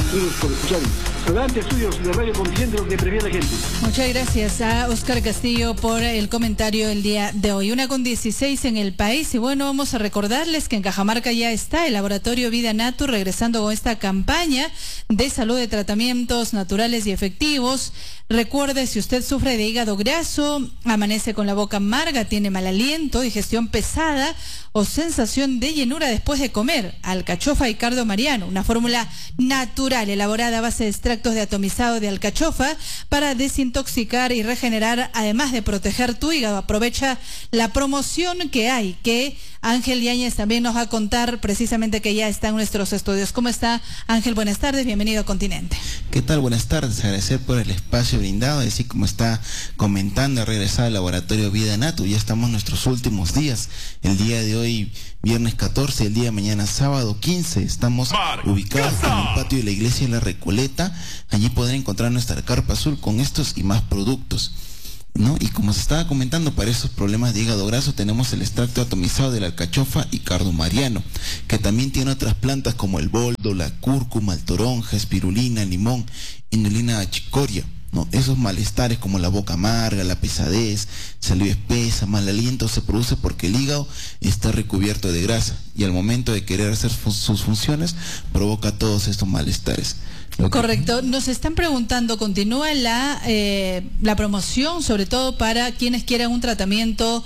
Gracias por escuchar. Adelante, estudios de Radio Continente, lo que prefiere la gente. Muchas gracias a Oscar Castillo por el comentario el día de hoy. 1:16 en el país. Y bueno, vamos a recordarles que en Cajamarca ya está el Laboratorio Vida Natu regresando con esta campaña de salud de tratamientos naturales y efectivos. Recuerde, si usted sufre de hígado graso, amanece con la boca amarga, tiene mal aliento, digestión pesada o sensación de llenura después de comer, alcachofa y cardo mariano, una fórmula natural elaborada a base de extractos de atomizado de alcachofa para desintoxicar y regenerar, además de proteger tu hígado. Aprovecha la promoción que hay, que Ángel Yáñez también nos va a contar precisamente, que ya está en nuestros estudios. ¿Cómo está, Ángel? Buenas tardes, bienvenido a Continente. ¿Qué tal? Buenas tardes, agradecer por el espacio brindado, así como está comentando, regresar al Laboratorio Vida Natu. Ya estamos en nuestros últimos días, el día de hoy viernes 14, el día de mañana sábado 15, estamos ubicados en el patio de la iglesia de La Recoleta. Allí podrán encontrar nuestra carpa azul con estos y más productos, ¿no? Y como se estaba comentando, para esos problemas de hígado graso tenemos el extracto atomizado de la alcachofa y cardo mariano, que también tiene otras plantas como el boldo, la cúrcuma, el toronja, espirulina, limón, inulina chicoria, ¿no? Esos malestares como la boca amarga, la pesadez, saliva espesa, mal aliento, se produce porque el hígado está recubierto de grasa y al momento de querer hacer sus funciones provoca todos estos malestares. Correcto. Nos están preguntando, ¿continúa la promoción, sobre todo para quienes quieran un tratamiento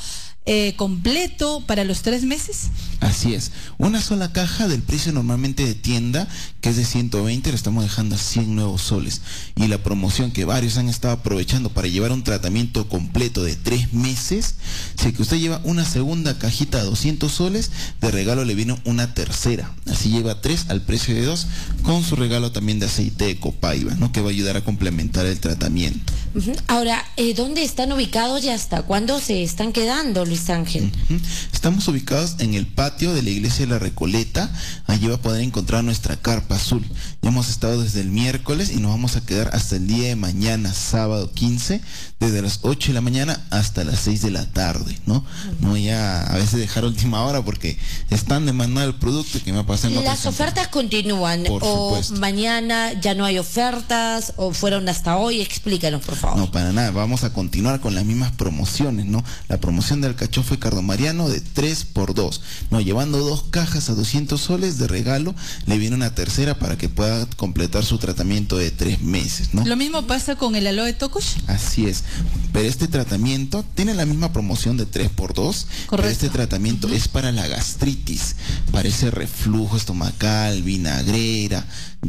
completo para los 3 meses? Así es. Una sola caja del precio normalmente de tienda, que es de 120, le estamos dejando a 100 nuevos soles. Y la promoción que varios han estado aprovechando para llevar un tratamiento completo de 3 meses, si que usted lleva una segunda cajita a 200 soles, de regalo le viene una tercera. Así lleva 3 al precio de 2, con su regalo también de aceite de copaiba, ¿no? Que va a ayudar a complementar el tratamiento. Ahora, ¿dónde están ubicados y hasta cuándo se están quedando, Luis Ángel? Estamos ubicados en el patio de la iglesia de La Recoleta. Allí va a poder encontrar nuestra carpa azul. Ya hemos estado desde el miércoles y nos vamos a quedar hasta el día de mañana, sábado 15, desde las 8 de la mañana hasta las 6 de la tarde, ¿no? No ya a veces dejar última hora porque están demandando el producto que me pasa en ¿Las ofertas continúan o mañana ya no hay ofertas o fueron hasta hoy? Explícanos, por favor. No, para nada, vamos a continuar con las mismas promociones, ¿no? La promoción de alcachofa y cardo mariano de 3x2, ¿no? Llevando 2 cajas a 200 soles de regalo, le viene una tercera para que pueda completar su tratamiento de 3 meses, ¿no? Lo mismo pasa con el aloe tocosh. Así es, pero este tratamiento tiene la misma promoción de 3x2. Correcto. Pero este tratamiento es para la gastritis, para ese reflujo estomacal, vinagrera,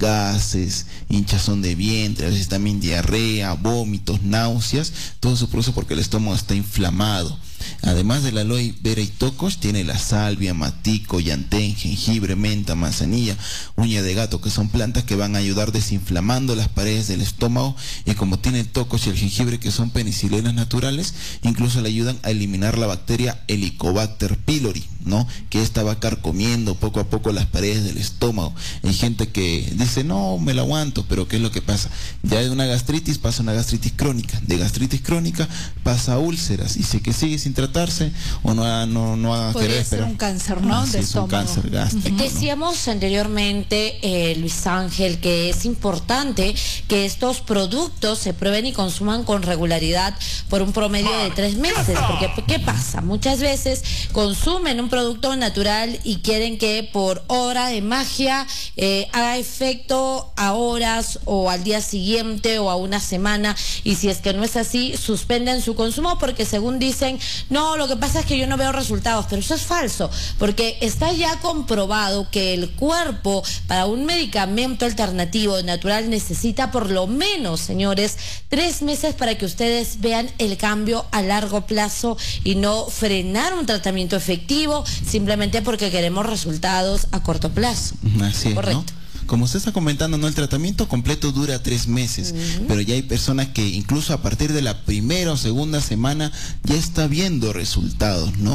gases, hinchazón de vientre, a veces también diarrea, vómitos, náuseas. Todo se produce porque el estómago está inflamado. Además del aloe vera y tocosh, tiene la salvia, matico, llantén, jengibre, menta, manzanilla, uña de gato, que son plantas que van a ayudar desinflamando las paredes del estómago, y como tiene el tocosh y el jengibre, que son penicilinas naturales, incluso le ayudan a eliminar la bacteria Helicobacter pylori, ¿no? Que esta va carcomiendo poco a poco las paredes del estómago. Hay gente que dice, no, me lo aguanto, pero ¿qué es lo que pasa? Ya de una gastritis pasa a una gastritis crónica, de gastritis crónica pasa a úlceras, y si que sigue sin tratarse o no va a querer esperar. Un cáncer, ¿no? De estómago. Es un cáncer gástrico. Decíamos anteriormente, Luis Ángel, que es importante que estos productos se prueben y consuman con regularidad por un promedio de 3 meses, porque ¿qué pasa? Muchas veces consumen un producto natural y quieren que por obra de magia haga efecto a horas o al día siguiente o a una semana, y si es que no es así, suspenden su consumo porque, según dicen, no, lo que pasa es que yo no veo resultados. Pero eso es falso, porque está ya comprobado que el cuerpo, para un medicamento alternativo natural, necesita por lo menos, señores, 3 meses para que ustedes vean el cambio a largo plazo, y no frenar un tratamiento efectivo simplemente porque queremos resultados a corto plazo. Así es, correcto, ¿no? Como usted está comentando, ¿no? El tratamiento completo dura 3 meses, pero ya hay personas que incluso a partir de la primera o segunda semana ya está viendo resultados, ¿no?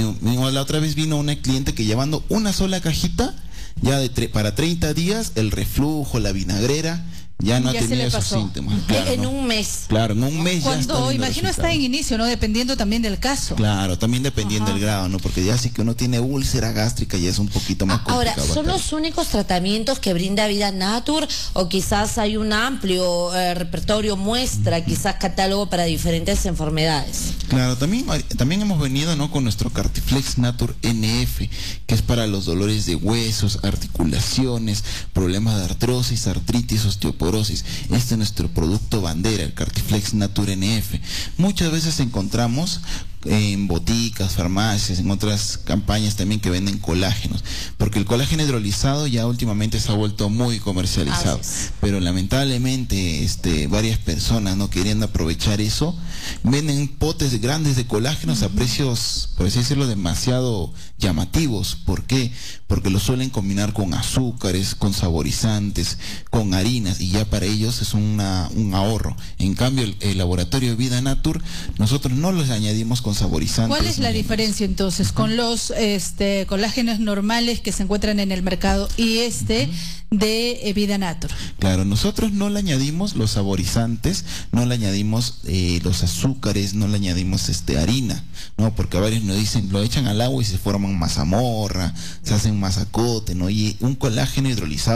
La otra vez vino una cliente que llevando una sola cajita, ya para 30 días, el reflujo, la vinagrera, ya no Ya ha se tenido le esos pasó. síntomas. Claro, En ¿no? un mes. Claro, en un mes ya está Cuando, viendo imagino, está resultados. en inicio, ¿no? Dependiendo también del caso. Claro, también dependiendo del grado, ¿no? Porque ya sí que uno tiene úlcera gástrica ya es un poquito más Ahora, complicado. ¿son los únicos tratamientos que brinda Vida Natur o quizás hay un amplio repertorio, muestra, quizás catálogo para diferentes enfermedades? Claro, también hemos venido, ¿no?, con nuestro Cartiflex Natur NF, que es para los dolores de huesos, articulaciones, problemas de artrosis, artritis, osteoporosis. Este es nuestro producto bandera, el Cartiflex Natur NF. Muchas veces encontramos en boticas, farmacias, en otras campañas también que venden colágenos, porque el colágeno hidrolizado ya últimamente se ha vuelto muy comercializado, pero lamentablemente varias personas no queriendo aprovechar eso, venden potes grandes de colágenos a precios, por así decirlo, demasiado llamativos. ¿Por qué? Porque lo suelen combinar con azúcares, con saborizantes, con harinas, y ya para ellos es un ahorro. En cambio, el laboratorio Vida Natur, nosotros no los añadimos con saborizantes. ¿Cuál es la diferencia entonces con los colágenos normales que se encuentran en el mercado y de Vida Natur? Claro, nosotros no le añadimos los saborizantes, no le añadimos los azúcares, no le añadimos harina, ¿no? Porque varios nos dicen, lo echan al agua y se forman mazamorra, se hacen masacote, ¿no? Y un colágeno hidrolizado